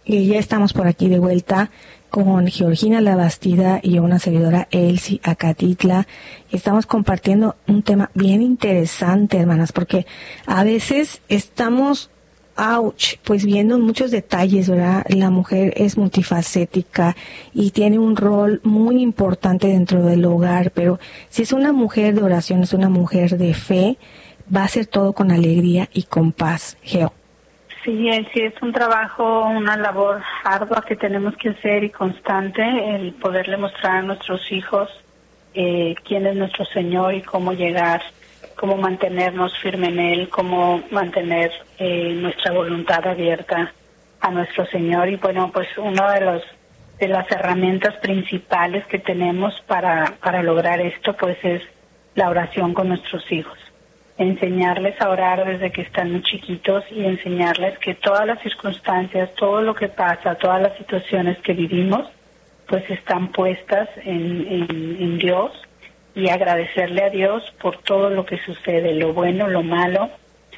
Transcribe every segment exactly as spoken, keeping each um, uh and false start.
Y ya estamos por aquí de vuelta con Georgina Labastida y una servidora Elsie Acatitla. Estamos compartiendo un tema bien interesante, hermanas, porque a veces estamos, ouch, pues viendo muchos detalles, ¿verdad? La mujer es multifacética y tiene un rol muy importante dentro del hogar, pero si es una mujer de oración, es una mujer de fe, va a hacer todo con alegría y con paz, Geo. Sí, sí, es un trabajo, una labor ardua que tenemos que hacer y constante, el poderle mostrar a nuestros hijos eh, quién es nuestro Señor y cómo llegar, cómo mantenernos firme en Él, cómo mantener eh, nuestra voluntad abierta a nuestro Señor. Y bueno, pues una de los de las herramientas principales que tenemos para, para lograr esto, pues es la oración con nuestros hijos. Enseñarles a orar desde que están muy chiquitos y enseñarles que todas las circunstancias, todo lo que pasa, todas las situaciones que vivimos, pues están puestas en, en, en Dios, y agradecerle a Dios por todo lo que sucede, lo bueno, lo malo,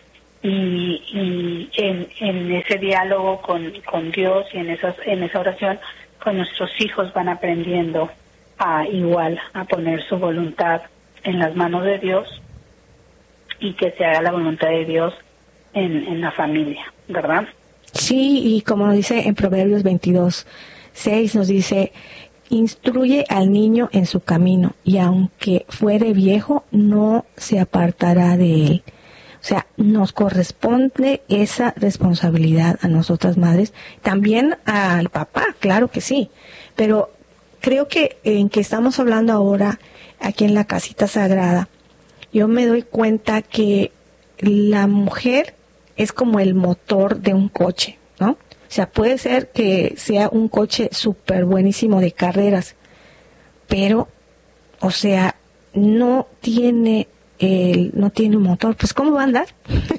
y, y en, en ese diálogo con, con Dios y en, esas, en esa oración, pues nuestros hijos van aprendiendo a igual a poner su voluntad en las manos de Dios, y que se haga la voluntad de Dios en, en la familia, ¿verdad? Sí, y como nos dice en Proverbios veintidós, seis, nos dice, instruye al niño en su camino, y aunque fuere viejo, no se apartará de él. O sea, nos corresponde esa responsabilidad a nosotras madres, también al papá, claro que sí, pero creo que en que estamos hablando ahora, aquí en la casita sagrada, yo me doy cuenta que la mujer es como el motor de un coche, ¿no? O sea, puede ser que sea un coche súper buenísimo de carreras, pero, o sea, no tiene el, no tiene un motor, pues ¿cómo va a andar?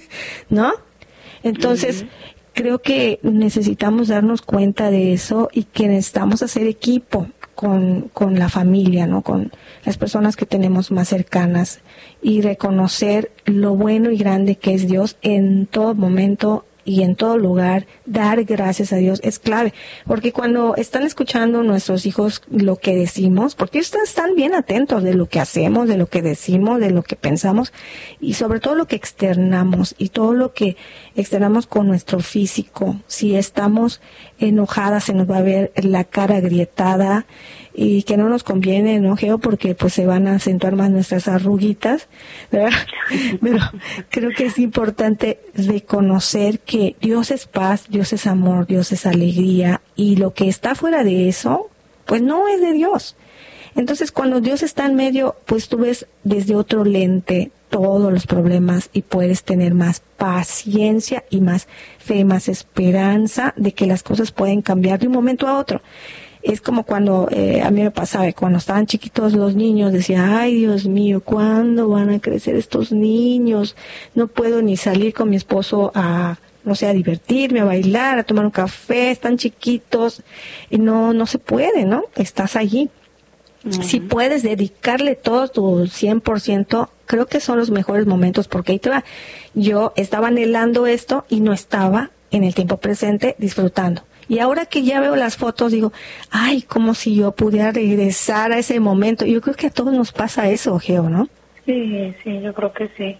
¿No? Entonces, uh-huh. creo que necesitamos darnos cuenta de eso y que necesitamos hacer equipo con, con la familia, ¿no? Con las personas que tenemos más cercanas, y reconocer lo bueno y grande que es Dios en todo momento y en todo lugar. Dar gracias a Dios es clave, porque cuando están escuchando nuestros hijos lo que decimos, porque ellos están bien atentos de lo que hacemos, de lo que decimos, de lo que pensamos, y sobre todo lo que externamos, y todo lo que externamos con nuestro físico. Si estamos enojadas, se nos va a ver la cara agrietada, y que no nos conviene, ¿no, Geo? Porque pues se van a acentuar más nuestras arruguitas, ¿verdad? Pero creo que es importante reconocer que Dios es paz, Dios es amor, Dios es alegría, y lo que está fuera de eso, pues no es de Dios. Entonces, cuando Dios está en medio, pues tú ves desde otro lente todos los problemas, y puedes tener más paciencia y más fe, más esperanza de que las cosas pueden cambiar de un momento a otro. Es como cuando eh, a mí me pasaba, cuando estaban chiquitos los niños, decía, ay Dios mío, ¿cuándo van a crecer estos niños? No puedo ni salir con mi esposo a, no sé, a divertirme, a bailar, a tomar un café, están chiquitos, y no, no se puede, ¿no? Estás allí. Uh-huh. Si puedes dedicarle todo tu cien por ciento, creo que son los mejores momentos, porque ahí te va. Yo estaba anhelando esto y no estaba en el tiempo presente disfrutando. Y ahora que ya veo las fotos, digo, ay, como si yo pudiera regresar a ese momento. Yo creo que a todos nos pasa eso, Geo, ¿no? Sí, sí, yo creo que sí.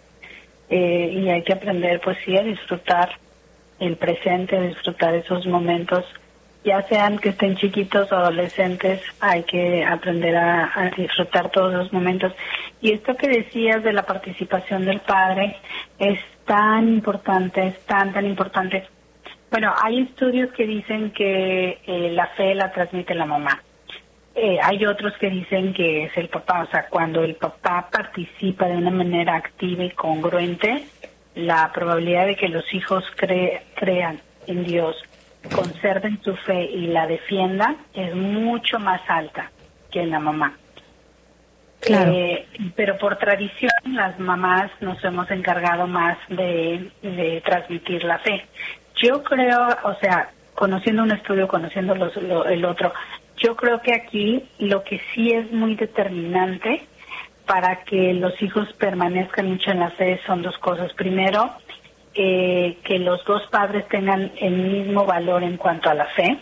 Eh, y hay que aprender, pues sí, a disfrutar el presente, a disfrutar esos momentos. Ya sean que estén chiquitos o adolescentes, hay que aprender a, a disfrutar todos los momentos. Y esto que decías de la participación del padre es tan importante, es tan, tan importante. Bueno, hay estudios que dicen que eh, la fe la transmite la mamá. Eh, hay otros que dicen que es el papá. O sea, cuando el papá participa de una manera activa y congruente, la probabilidad de que los hijos cre- crean en Dios, conserven su fe y la defiendan, es mucho más alta que en la mamá. Claro. Eh, pero por tradición, las mamás nos hemos encargado más de, de transmitir la fe. Yo creo, o sea, conociendo un estudio, conociendo los, lo, el otro, yo creo que aquí lo que sí es muy determinante para que los hijos permanezcan mucho en la fe son dos cosas. Primero, eh, que los dos padres tengan el mismo valor en cuanto a la fe,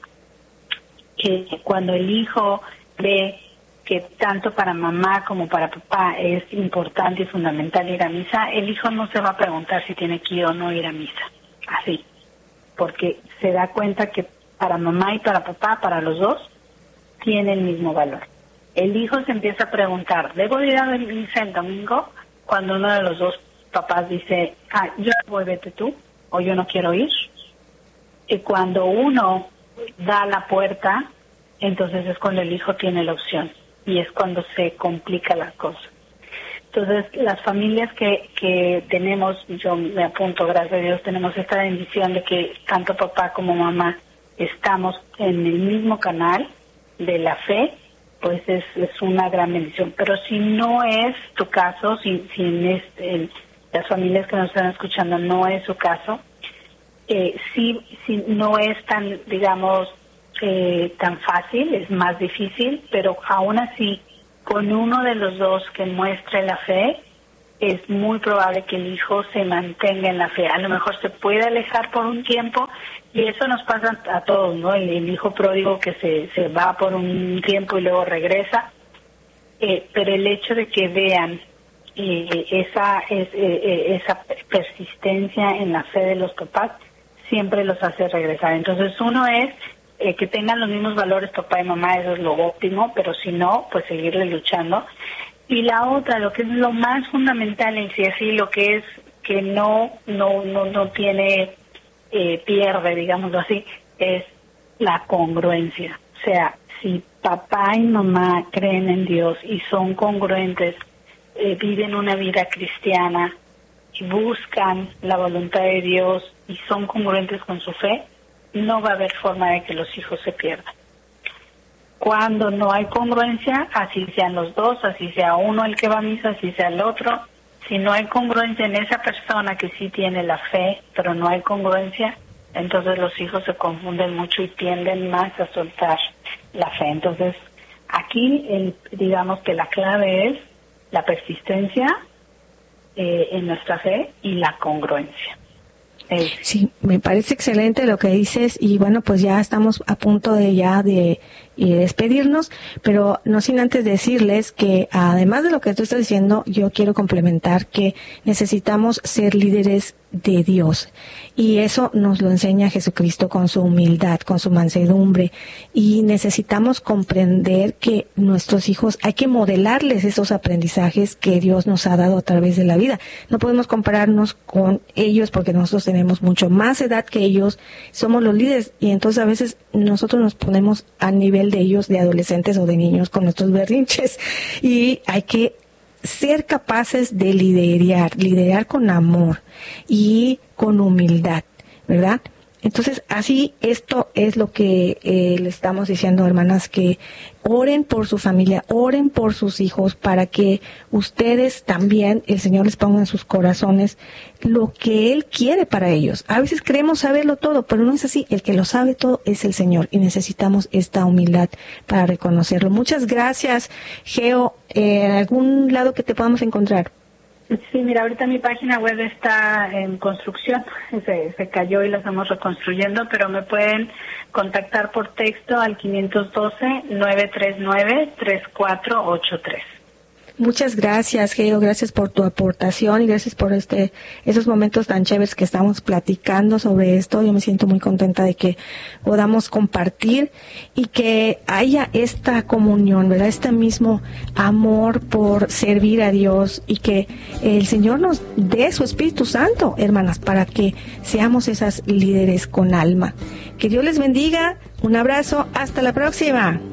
que cuando el hijo ve que tanto para mamá como para papá es importante y fundamental ir a misa, el hijo no se va a preguntar si tiene que ir o no ir a misa, así, porque se da cuenta que para mamá y para papá, para los dos, tiene el mismo valor. El hijo se empieza a preguntar, ¿debo ir a misa el domingo? Cuando uno de los dos papás dice, ah, yo voy, vete tú, o yo no quiero ir. Y cuando uno da la puerta, entonces es cuando el hijo tiene la opción, y es cuando se complica la cosa. Entonces, las familias que, que tenemos, yo me apunto, gracias a Dios, tenemos esta bendición de que tanto papá como mamá estamos en el mismo canal de la fe, pues es, es una gran bendición. Pero si no es tu caso, si, si en este, las familias que nos están escuchando no es su caso, eh, si, si no es tan, digamos, eh, tan fácil, es más difícil, pero aún así, con uno de los dos que muestre la fe, es muy probable que el hijo se mantenga en la fe. A lo mejor se puede alejar por un tiempo, y eso nos pasa a todos, ¿no? El, el hijo pródigo que se, se va por un tiempo y luego regresa, eh, pero el hecho de que vean eh, esa, es, eh, esa persistencia en la fe de los papás siempre los hace regresar. Entonces, uno es eh, que tengan los mismos valores papá y mamá, eso es lo óptimo, pero si no, pues seguirle luchando. Y la otra, lo que es lo más fundamental en sí, así, lo que es que no, no, no, no tiene... Eh, pierde, digámoslo así, es la congruencia. O sea, si papá y mamá creen en Dios y son congruentes, eh, viven una vida cristiana y buscan la voluntad de Dios y son congruentes con su fe, no va a haber forma de que los hijos se pierdan. Cuando no hay congruencia, así sean los dos, así sea uno el que va a misa, así sea el otro, si no hay congruencia en esa persona que sí tiene la fe, pero no hay congruencia, entonces los hijos se confunden mucho y tienden más a soltar la fe. Entonces, aquí el, digamos que la clave es la persistencia eh, en nuestra fe y la congruencia. Es, Sí, me parece excelente lo que dices, y bueno, pues ya estamos a punto de ya de, de despedirnos, pero no sin antes decirles que además de lo que tú estás diciendo, yo quiero complementar que necesitamos ser líderes de Dios, y eso nos lo enseña Jesucristo con su humildad, con su mansedumbre, y necesitamos comprender que nuestros hijos hay que modelarles esos aprendizajes que Dios nos ha dado a través de la vida. No podemos compararnos con ellos porque nosotros tenemos mucho más edad que ellos, somos los líderes, y entonces a veces nosotros nos ponemos a nivel de ellos, de adolescentes o de niños, con nuestros berrinches, y hay que ser capaces de liderar, liderar con amor y con humildad, ¿verdad? Entonces, así, esto es lo que eh, le estamos diciendo, hermanas, que oren por su familia, oren por sus hijos, para que ustedes también, el Señor les ponga en sus corazones lo que Él quiere para ellos. A veces creemos saberlo todo, pero no es así. El que lo sabe todo es el Señor, y necesitamos esta humildad para reconocerlo. Muchas gracias, Geo. Eh, ¿algún lado que te podamos encontrar? Sí, mira, ahorita mi página web está en construcción, se, se cayó y la estamos reconstruyendo, pero me pueden contactar por texto al quinientos doce, nueve tres nueve, tres cuatro ocho tres. Muchas gracias, Geo, gracias por tu aportación y gracias por este esos momentos tan chéveres que estamos platicando sobre esto. Yo me siento muy contenta de que podamos compartir y que haya esta comunión, ¿verdad? Este mismo amor por servir a Dios, y que el Señor nos dé su Espíritu Santo, hermanas, para que seamos esas líderes con alma. Que Dios les bendiga. Un abrazo. Hasta la próxima.